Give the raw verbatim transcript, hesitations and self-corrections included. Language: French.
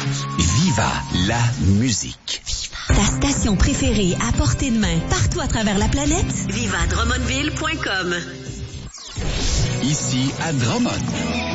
Viva la musique. Ta station préférée à portée de main, partout à travers la planète. viva drummondville point com. Ici à Drummond.